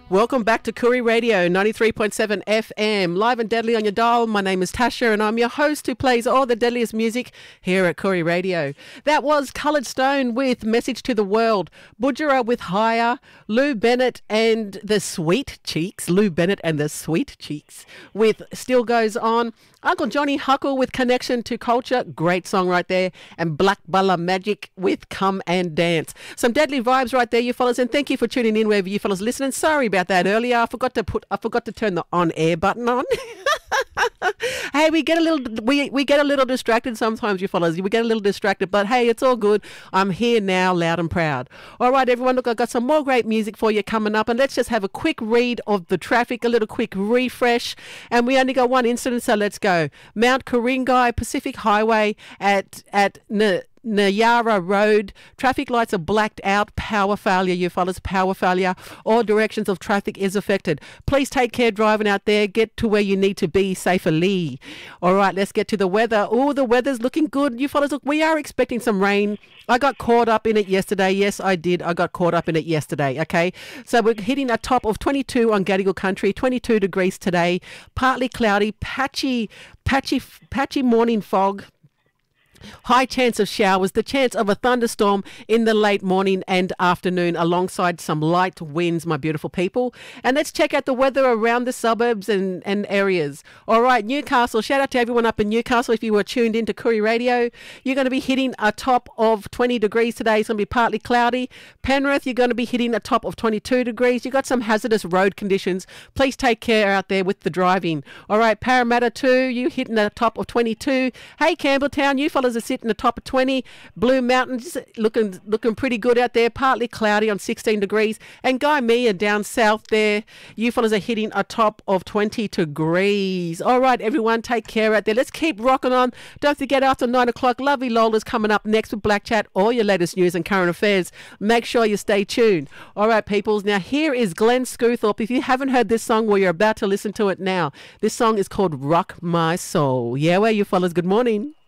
Welcome back to Koori Radio 93.7 FM, live and deadly on your dial. My name is Tasha and I'm your host who plays all the deadliest music here at Koori Radio. That was Coloured Stone with Message to the World, Budjerah with Higher, Lou Bennett and the Sweet Cheeks with Still Goes On, Uncle Johnny Huckle with Connection to Culture, great song right there, and Black Bala Magic with Come and Dance. Some deadly vibes right there, you fellas, and thank you for tuning in wherever you fellas listening. Sorry about that earlier. I forgot to turn the on air button on. Hey, we get a little distracted sometimes, you fellas. We get a little distracted, but hey, it's all good. I'm here now, loud and proud. All right, everyone, look, I've got some more great music for you coming up, and let's just have a quick read of the traffic, a little quick refresh. And we only got one incident, so let's go. Mount Ku-ring-gai Pacific Highway at Nyara Road. Traffic lights are blacked out. Power failure, you fellas, power failure. All directions of traffic is affected. Please take care driving out there. Get to where you need to be safely. All right, let's get to the weather. Oh, the weather's looking good. You fellas, look, we are expecting some rain. I got caught up in it yesterday. Yes, I did. I got caught up in it yesterday. Okay, so we're hitting a top of 22 on Gadigal country, 22 degrees today. Partly cloudy, patchy morning fog. High chance of showers, the chance of a thunderstorm in the late morning and afternoon alongside some light winds, my beautiful people. And let's check out the weather around the suburbs and areas. All right, Newcastle, shout out to everyone up in Newcastle. If you were tuned into Koori Radio, you're going to be hitting a top of 20 degrees today. It's going to be partly cloudy. Penrith, you're going to be hitting a top of 22 degrees. You've got some hazardous road conditions. Please take care out there with the driving. All right, Parramatta too, you hitting a top of 22. Hey, Campbelltown, you fellas are sitting at the top of 20. Blue Mountains looking pretty good out there, partly cloudy on 16 degrees. And Gymea down south there, you fellas are hitting a top of 20 degrees. All right, everyone, take care out there. Let's keep rocking on. Don't forget, after 9 o'clock, Lovely Lola's coming up next with Black Chat, all your latest news and current affairs. Make sure you stay tuned. All right, peoples, now here is Glenn Screwthorpe. If you haven't heard this song, well, you're about to listen to it now. This song is called Rock My Soul. Yeah, where you fellas, good morning.